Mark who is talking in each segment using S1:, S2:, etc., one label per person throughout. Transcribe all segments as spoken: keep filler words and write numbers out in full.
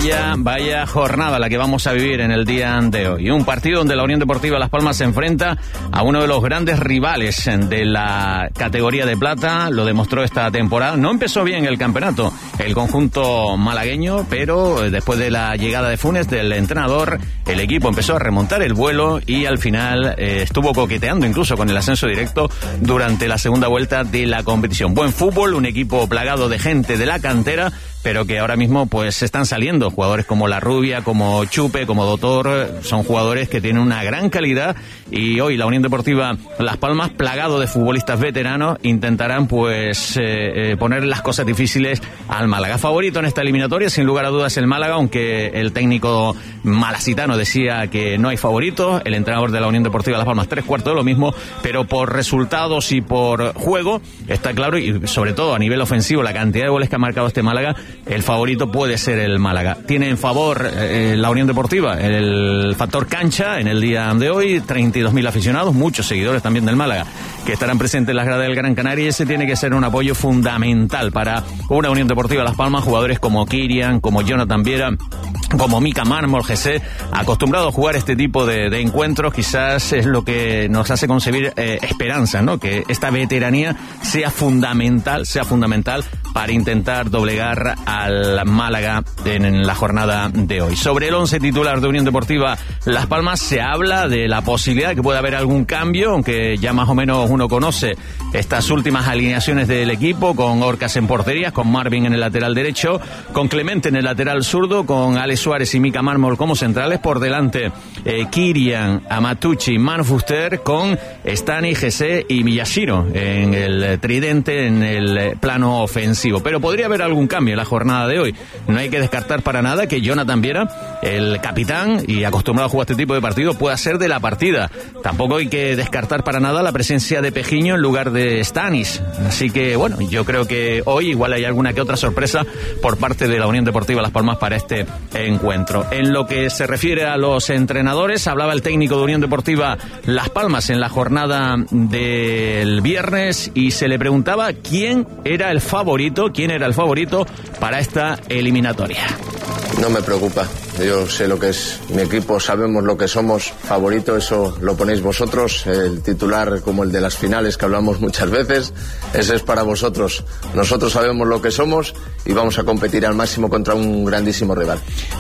S1: Vaya, vaya jornada la que vamos a vivir en el día de hoy. Un partido donde la Unión Deportiva Las Palmas se enfrenta a uno de los grandes rivales de la categoría de plata. Lo demostró esta temporada. No empezó bien el campeonato el conjunto malagueño, pero después de la llegada de Funes, del entrenador, el equipo empezó a remontar el vuelo y al final eh, estuvo coqueteando incluso con el ascenso directo durante la segunda vuelta de la competición. Buen fútbol, un equipo plagado de gente de la cantera, pero que ahora mismo pues están saliendo jugadores como La Rubia, como Chupe, como Doctor. Son jugadores que tienen una gran calidad y hoy la Unión Deportiva Las Palmas, plagado de futbolistas veteranos, intentarán pues eh, eh, poner las cosas difíciles al Málaga. Favorito en esta eliminatoria, sin lugar a dudas, el Málaga, aunque el técnico malacitano decía que no hay favoritos. El entrenador de la Unión Deportiva Las Palmas, tres cuartos de lo mismo, pero por resultados y por juego está claro, y sobre todo a nivel ofensivo, la cantidad de goles que ha marcado este Málaga, el favorito puede ser el Málaga. Tiene en favor eh, la Unión Deportiva el factor cancha en el día de hoy, treinta y dos mil aficionados, muchos seguidores también del Málaga que estarán presentes en las gradas del Gran Canaria, y ese tiene que ser un apoyo fundamental para una Unión Deportiva Las Palmas. Jugadores como Kirian, como Jonathan Viera, como Mika Mármol, G C, acostumbrado a jugar este tipo de, de encuentros, quizás es lo que nos hace concebir eh, esperanza, ¿no? Que esta veteranía sea fundamental, sea fundamental para intentar doblegar al Málaga en, en la jornada de hoy. Sobre el once titular de Unión Deportiva Las Palmas se habla de la posibilidad de que pueda haber algún cambio, aunque ya más o menos uno conoce estas últimas alineaciones del equipo, con Orcas en porterías, con Marvin en el lateral derecho, con Clemente en el lateral zurdo, con Alex Suárez y Mika Mármol como centrales, por delante eh, Kirian, Amatucci, Manfuster, con Stani, G C y Miyashiro en el tridente, en el plano ofensivo. Pero podría haber algún cambio en la jornada de hoy. No hay que descartar para nada que Jonathan Viera, el capitán y acostumbrado a jugar este tipo de partidos, pueda ser de la partida. Tampoco hay que descartar para nada la presencia de Pejiño en lugar de Stanis. Así que, bueno, yo creo que hoy igual hay alguna que otra sorpresa por parte de la Unión Deportiva Las Palmas para este encuentro. En lo que se refiere a los entrenadores, hablaba el técnico de Unión Deportiva Las Palmas en la jornada del viernes y se le preguntaba quién era el favorito, quién era el favorito para esta eliminatoria.
S2: No me preocupa, yo sé lo que es mi equipo, sabemos lo que somos, favorito, eso lo ponéis vosotros, el titular como el de las finales que hablamos muchas veces, ese es para vosotros. Nosotros sabemos lo que somos y vamos a competir al máximo contra un grandísimo rival.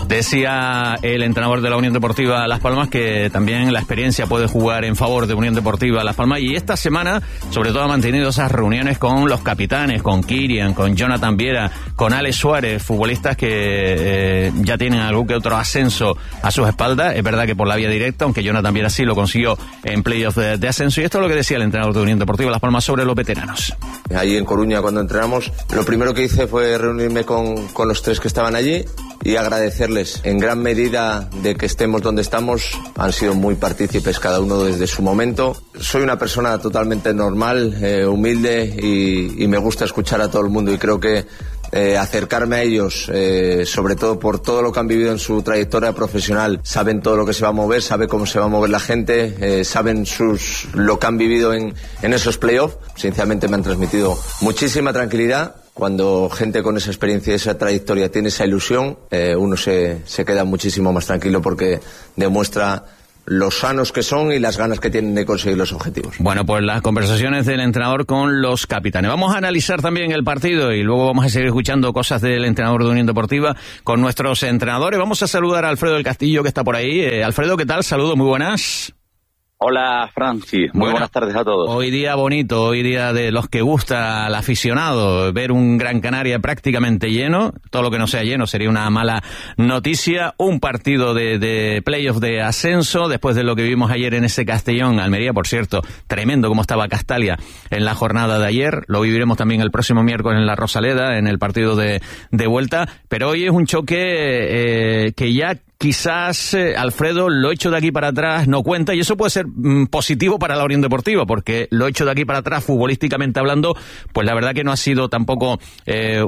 S1: Decía el entrenador de la Unión Deportiva Las Palmas que también la experiencia puede jugar en favor de Unión Deportiva Las Palmas, y esta semana sobre todo ha mantenido esas reuniones con los capitanes, con Kirian, con Jonathan Viera, con Alex Suárez, futbolistas que eh, ya tienen algún que otro ascenso a sus espaldas. Es verdad que por la vía directa, aunque Jonathan Viera sí lo consiguió en playoff de, de ascenso, y esto es lo que decía el entrenador de Unión Deportiva Las Palmas sobre los veteranos.
S2: Allí en Coruña, cuando entrenamos, lo primero que hice fue reunirme con, con los tres que estaban allí y agradecerles en gran medida de que estemos donde estamos. Han sido muy partícipes cada uno desde su momento. Soy una persona totalmente normal, eh, humilde y, y me gusta escuchar a todo el mundo, y creo que Eh, acercarme a ellos, eh, sobre todo por todo lo que han vivido en su trayectoria profesional, saben todo lo que se va a mover, sabe cómo se va a mover la gente, eh, saben sus lo que han vivido en, en esos playoffs. Sinceramente me han transmitido muchísima tranquilidad. Cuando gente con esa experiencia y esa trayectoria tiene esa ilusión, eh, uno se, se queda muchísimo más tranquilo porque demuestra los sanos que son y las ganas que tienen de conseguir los objetivos.
S1: Bueno, pues las conversaciones del entrenador con los capitanes. Vamos a analizar también el partido y luego vamos a seguir escuchando cosas del entrenador de Unión Deportiva con nuestros entrenadores. Vamos a saludar a Alfredo del Castillo, que está por ahí. Eh, Alfredo, ¿qué tal? Saludos, muy buenas.
S3: Hola, Francis. Muy buenas. buenas tardes a todos.
S1: Hoy día bonito, hoy día de los que gusta al aficionado, ver un Gran Canaria prácticamente lleno. Todo lo que no sea lleno sería una mala noticia. Un partido de, de playoff de ascenso, después de lo que vimos ayer en ese Castellón, Almería, por cierto, tremendo como estaba Castalia en la jornada de ayer. Lo viviremos también el próximo miércoles en la Rosaleda, en el partido de, de vuelta. Pero hoy es un choque eh, que ya quizás, eh, Alfredo, lo hecho de aquí para atrás no cuenta, y eso puede ser mm, positivo para la Unión Deportiva, porque lo hecho de aquí para atrás, futbolísticamente hablando, pues la verdad que no ha sido tampoco eh,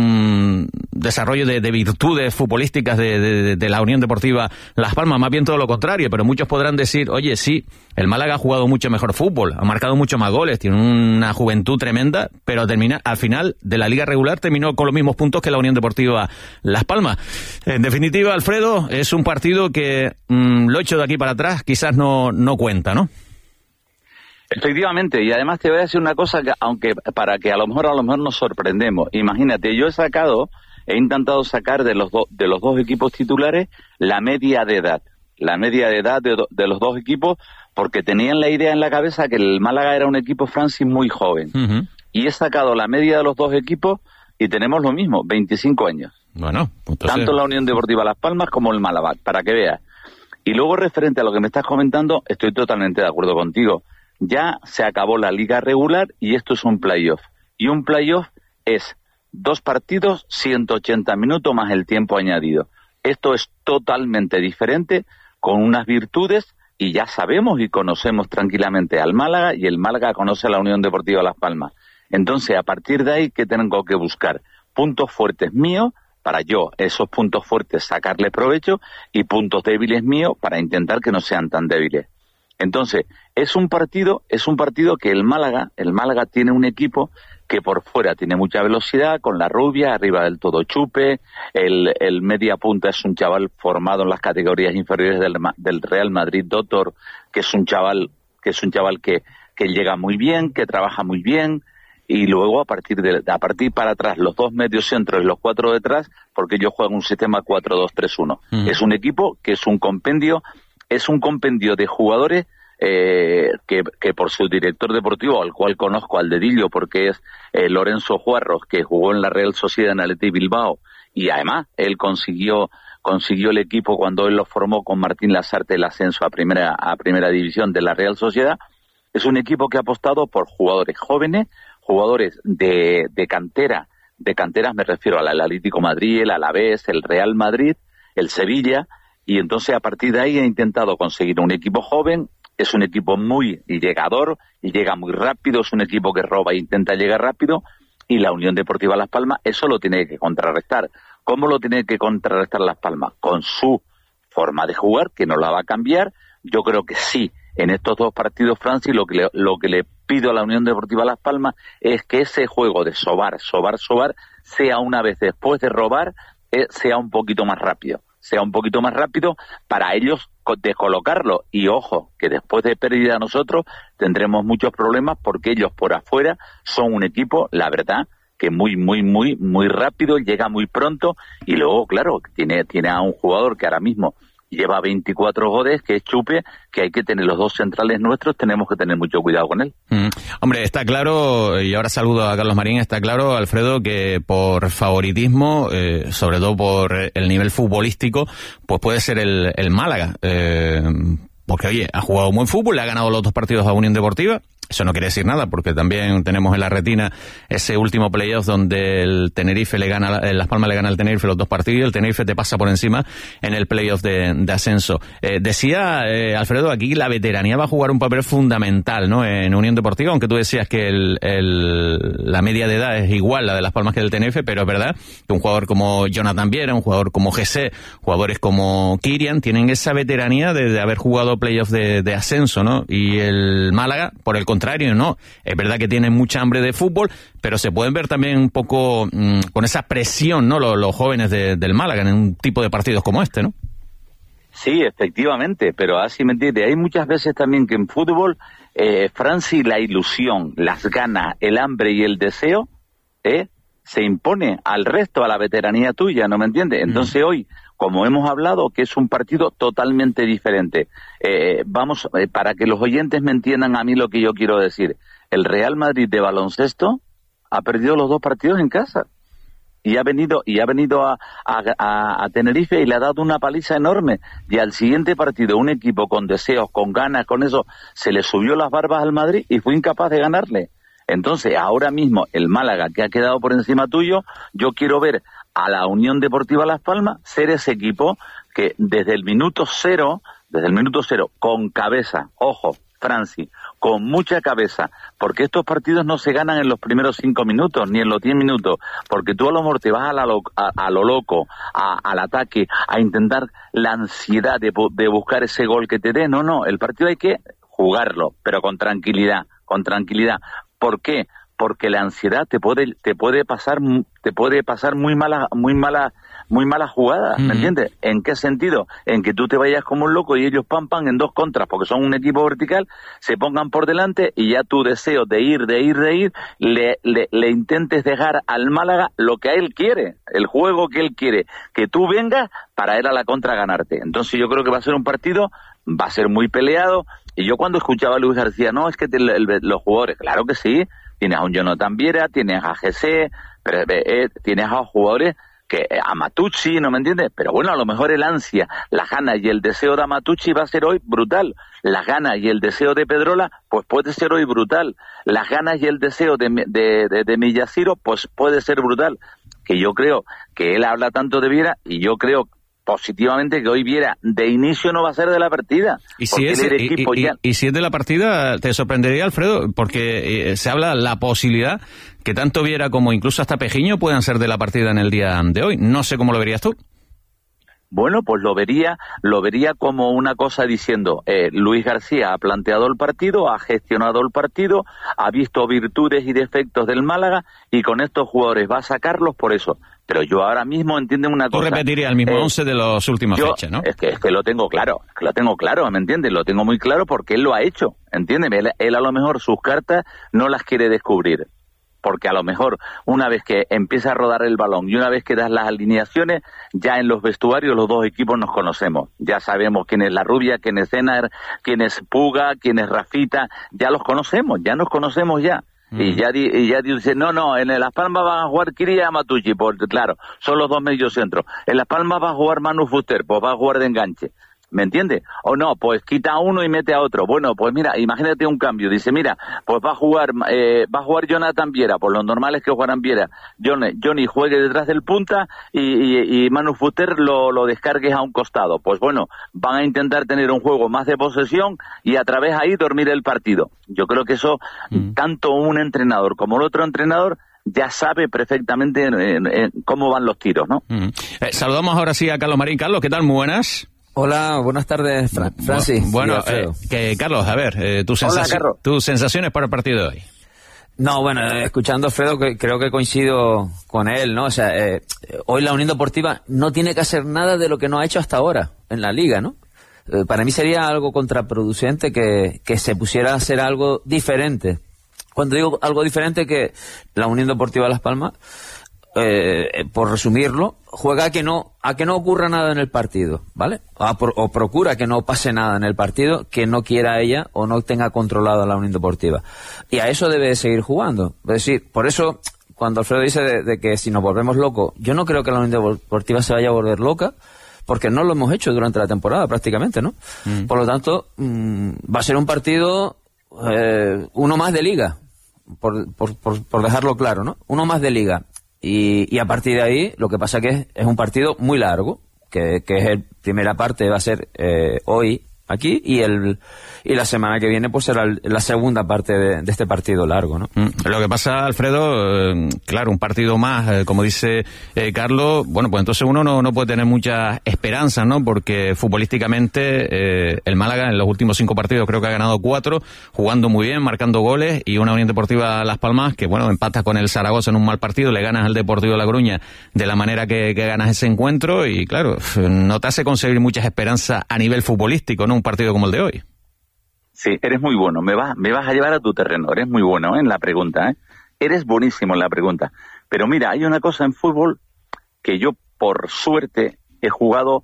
S1: un desarrollo de, de virtudes futbolísticas de, de, de la Unión Deportiva Las Palmas, más bien todo lo contrario, pero muchos podrán decir, oye, sí, el Málaga ha jugado mucho mejor fútbol, ha marcado mucho más goles, tiene una juventud tremenda, pero termina, al final de la liga regular terminó con los mismos puntos que la Unión Deportiva Las Palmas. En definitiva, Alfredo, es un partido que mmm, lo hecho de aquí para atrás quizás no, no cuenta, ¿no?
S3: Efectivamente, y además te voy a decir una cosa, que aunque para que a lo mejor a lo mejor nos sorprendemos. Imagínate, yo he sacado, he intentado sacar de los, do, de los dos equipos titulares la media de edad, la media de edad de, do, de los dos equipos, porque tenían la idea en la cabeza que el Málaga era un equipo, Francis, muy joven. Uh-huh. Y he sacado la media de los dos equipos y tenemos lo mismo, veinticinco años.
S1: Bueno, entonces...
S3: tanto la Unión Deportiva Las Palmas como el Málaga, para que veas. Y luego, referente a lo que me estás comentando, estoy totalmente de acuerdo contigo. Ya se acabó la liga regular y esto es un playoff. Y un playoff es dos partidos, ciento ochenta minutos más el tiempo añadido. Esto es totalmente diferente, con unas virtudes, y ya sabemos y conocemos tranquilamente al Málaga, y el Málaga conoce a la Unión Deportiva Las Palmas. Entonces, a partir de ahí, ¿qué tengo que buscar? Puntos fuertes míos, para yo, esos puntos fuertes, sacarle provecho, y puntos débiles míos para intentar que no sean tan débiles. Entonces, es un partido, es un partido que el Málaga, el Málaga tiene un equipo que por fuera tiene mucha velocidad, con la rubia, arriba del todo Chupe, el, el media punta es un chaval formado en las categorías inferiores del, del Real Madrid, Doctor, que es un chaval, que es un chaval que, que llega muy bien, que trabaja muy bien. Y luego a partir de a partir para atrás, los dos medios centros y los cuatro detrás, porque yo juego un sistema cuatro dos tres uno. Mm. Es un equipo que es un compendio, es un compendio de jugadores eh, que, que por su director deportivo, al cual conozco al dedillo, porque es eh, Lorenzo Juarros, que jugó en la Real Sociedad en Athletic Bilbao, y además él consiguió consiguió el equipo cuando él lo formó con Martín Lasarte el ascenso a primera a primera división de la Real Sociedad. Es un equipo que ha apostado por jugadores jóvenes, jugadores de, de cantera, de canteras me refiero al Atlético Madrid, el Alavés, el Real Madrid, el Sevilla, y entonces a partir de ahí he intentado conseguir un equipo joven. Es un equipo muy llegador y llega muy rápido, es un equipo que roba e intenta llegar rápido, y la Unión Deportiva Las Palmas eso lo tiene que contrarrestar. ¿Cómo lo tiene que contrarrestar Las Palmas? Con su forma de jugar, que no la va a cambiar. Yo creo que sí. En estos dos partidos, Francis, lo que le, lo que le pido a la Unión Deportiva Las Palmas es que ese juego de sobar, sobar, sobar, sea una vez después de robar, eh, sea un poquito más rápido. Sea un poquito más rápido para ellos descolocarlo. Y ojo, que después de pérdida nosotros tendremos muchos problemas, porque ellos por afuera son un equipo, la verdad, que muy, muy, muy, muy rápido, llega muy pronto, y luego, claro, tiene, tiene a un jugador que ahora mismo lleva veinticuatro goles, que es Chupe, que hay que tener los dos centrales nuestros, tenemos que tener mucho cuidado con él.
S1: Mm. Hombre, está claro, y ahora saludo a Carlos Marín, está claro, Alfredo, que por favoritismo, eh, sobre todo por el nivel futbolístico, pues puede ser el, el Málaga. Eh, porque, oye, ha jugado buen fútbol, le ha ganado los dos partidos a Unión Deportiva. Eso no quiere decir nada, porque también tenemos en la retina ese último playoff donde el Tenerife le gana, Las Palmas le gana al Tenerife los dos partidos, y el Tenerife te pasa por encima en el playoff de, de ascenso. Eh, decía eh, Alfredo, aquí la veteranía va a jugar un papel fundamental, ¿no?, en Unión Deportiva, aunque tú decías que el, el, la media de edad es igual la de Las Palmas que del Tenerife, pero es verdad que un jugador como Jonathan Viera, un jugador como Jesse, jugadores como Kirian, tienen esa veteranía de, de haber jugado playoff de, de ascenso, ¿no? Y el Málaga, por el contrario, no. Es verdad que tienen mucha hambre de fútbol, pero se pueden ver también un poco mmm, con esa presión, ¿no?, los, los jóvenes de, del Málaga en un tipo de partidos como este, ¿no?
S3: Sí, efectivamente, pero así me entiende. Hay muchas veces también que en fútbol, eh, Francis, la ilusión, las ganas, el hambre y el deseo, eh, se impone al resto, a la veteranía tuya, ¿no me entiendes? Entonces mm. hoy, como hemos hablado, que es un partido totalmente diferente. Eh, vamos, eh, para que los oyentes me entiendan a mí lo que yo quiero decir. El Real Madrid de baloncesto ha perdido los dos partidos en casa. Y ha venido y ha venido a, a, a Tenerife y le ha dado una paliza enorme. Y al siguiente partido, un equipo con deseos, con ganas, con eso, se le subió las barbas al Madrid y fue incapaz de ganarle. Entonces, ahora mismo, el Málaga, que ha quedado por encima tuyo, yo quiero ver a la Unión Deportiva Las Palmas ser ese equipo que desde el minuto cero, desde el minuto cero, con cabeza, ojo, Franci, con mucha cabeza, porque estos partidos no se ganan en los primeros cinco minutos, ni en los diez minutos, porque tú a lo mejor te vas a, la lo, a, a lo loco, a, al ataque, a intentar la ansiedad de, de buscar ese gol que te dé. No, no, el partido hay que jugarlo, pero con tranquilidad, con tranquilidad. ¿Por qué? Porque la ansiedad te puede te puede pasar te puede pasar muy mala muy mala muy mala jugada, ¿me uh-huh. entiendes? ¿En qué sentido? En que tú te vayas como un loco y ellos pam pam en dos contras, porque son un equipo vertical, se pongan por delante y ya tu deseo de ir, de ir, de ir, le, le, le intentes dejar al Málaga lo que a él quiere, el juego que él quiere, que tú vengas para él a la contra ganarte. Entonces yo creo que va a ser un partido, va a ser muy peleado, y yo cuando escuchaba a Luis García, no, es que te, el, el, los jugadores, claro que sí, tienes a un Jonathan Viera, tienes a G C, pero, eh, tienes a jugadores que a Matucci, ¿no me entiendes? Pero bueno, a lo mejor el ansia, las ganas y el deseo de Matucci va a ser hoy brutal. Las ganas y el deseo de Pedrola, pues puede ser hoy brutal. Las ganas y el deseo de, de, de, de Millaciro, pues puede ser brutal. Que yo creo que él habla tanto de Viera y yo creo positivamente que hoy Viera de inicio no va a ser de la partida.
S1: Y si, es, el equipo y, y, ya... y si es de la partida, te sorprendería, Alfredo, porque eh, se habla la posibilidad que tanto Viera como incluso hasta Pejiño puedan ser de la partida en el día de hoy. No sé cómo lo verías tú.
S3: Bueno, pues lo vería, lo vería como una cosa diciendo, eh, Luis García ha planteado el partido, ha gestionado el partido, ha visto virtudes y defectos del Málaga y con estos jugadores va a sacarlos por eso. Pero yo ahora mismo entiendo una cosa.
S1: Tú repetirías el mismo eh, once de los últimos
S3: yo,
S1: fechas, ¿no?
S3: Es que, es que lo tengo claro, es que lo tengo claro, ¿me entiendes? Lo tengo muy claro porque él lo ha hecho, ¿entiendes? Él, él a lo mejor sus cartas no las quiere descubrir. Porque a lo mejor una vez que empieza a rodar el balón y una vez que das las alineaciones, ya en los vestuarios los dos equipos nos conocemos. Ya sabemos quién es la Rubia, quién es Zenar, quién es Puga, quién es Rafita, ya los conocemos, ya nos conocemos ya. Mm. Y ya di, y ya dice, no, no, en Las Palmas van a jugar Kiri y Matucci, porque claro, son los dos mediocentros. En Las Palmas va a jugar Manu Fuster, pues va a jugar de enganche. ¿Me entiendes? O no, pues quita a uno y mete a otro. Bueno, pues mira, imagínate un cambio. Dice, mira, pues va a jugar eh, va a jugar Jonathan Viera. Pues lo normal es que jugaran Viera. Johnny, Johnny juegue detrás del punta y, y, y Manu Fuster lo, lo descargues a un costado. Pues bueno, van a intentar tener un juego más de posesión y a través ahí dormir el partido. Yo creo que eso, mm. tanto un entrenador como el otro entrenador, ya sabe perfectamente eh, eh, cómo van los tiros, ¿no?
S1: Mm. Eh, saludamos ahora sí a Carlos Marín. Carlos, ¿qué tal? Muy buenas.
S4: Hola, buenas tardes, Fra- Francis.
S1: Bueno, eh, que, Carlos, a ver, eh, tus, sensaci-
S3: Hola,
S1: tus sensaciones para el partido de hoy.
S4: No, bueno, eh, escuchando a Alfredo, que, creo que coincido con él, ¿no? O sea, eh, hoy la Unión Deportiva no tiene que hacer nada de lo que no ha hecho hasta ahora en la Liga, ¿no? Eh, para mí sería algo contraproducente que, que se pusiera a hacer algo diferente. Cuando digo algo diferente, que la Unión Deportiva Las Palmas, Eh, por resumirlo, juega a que no a que no ocurra nada en el partido, ¿vale? A pro, o procura que no pase nada en el partido que no quiera ella o no tenga controlada la Unión Deportiva. Y a eso debe de seguir jugando. Es decir, por eso, cuando Alfredo dice de, de que si nos volvemos locos, yo no creo que la Unión Deportiva se vaya a volver loca, porque no lo hemos hecho durante la temporada prácticamente, ¿no? Mm. Por lo tanto, mmm, va a ser un partido, eh, uno más de Liga, por, por, por, por dejarlo claro, ¿no? Uno más de Liga. Y, y a partir de ahí, lo que pasa que es, es un partido muy largo, que, que es el primera parte va a ser eh, hoy aquí y el y la semana que viene pues será el, la segunda parte de, de este partido largo, ¿no?
S1: Mm. Lo que pasa, Alfredo, eh, claro, un partido más, eh, como dice eh, Carlos, bueno, pues entonces uno no, no puede tener mucha esperanza, ¿no? Porque futbolísticamente eh, el Málaga en los últimos cinco partidos creo que ha ganado cuatro, jugando muy bien, marcando goles, y una Unión Deportiva Las Palmas que, bueno, empata con el Zaragoza en un mal partido, le ganas al Deportivo La Coruña de la manera que, que ganas ese encuentro y, claro, no te hace conseguir muchas esperanzas a nivel futbolístico, ¿no? Un partido como el de hoy.
S3: Sí, eres muy bueno, me vas, me vas a llevar a tu terreno, eres muy bueno, ¿eh? En la pregunta, ¿eh? Eres buenísimo en la pregunta. Pero mira, hay una cosa en fútbol que yo, por suerte, he jugado,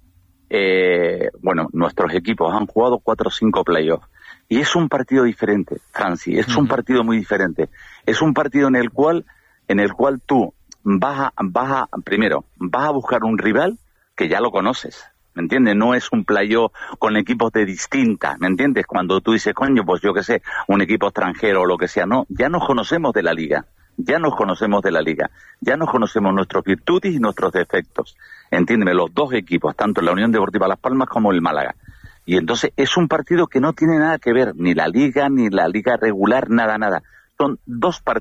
S3: eh, bueno, nuestros equipos han jugado cuatro o cinco playoffs. Y es un partido diferente, Franci, es uh-huh. un partido muy diferente. Es un partido en el cual, en el cual tú vas a, vas a, primero, vas a buscar un rival que ya lo conoces. ¿Me entiendes? No es un playoff con equipos de distintas, ¿me entiendes? Cuando tú dices, coño, pues yo qué sé, un equipo extranjero o lo que sea, no, ya nos conocemos de la liga, ya nos conocemos de la Liga, ya nos conocemos nuestras virtudes y nuestros defectos. Entiéndeme, los dos equipos, tanto la Unión Deportiva Las Palmas como el Málaga. Y entonces es un partido que no tiene nada que ver, ni la Liga, ni la Liga regular, nada, nada. Son dos partidos